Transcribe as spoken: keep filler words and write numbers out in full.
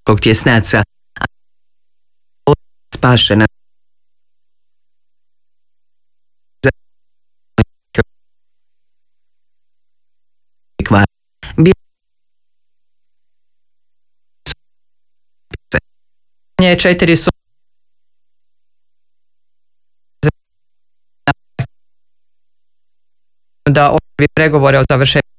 kog tjesnaca, a spašena kvar. Bio četiri su da ovi pregovore o završetku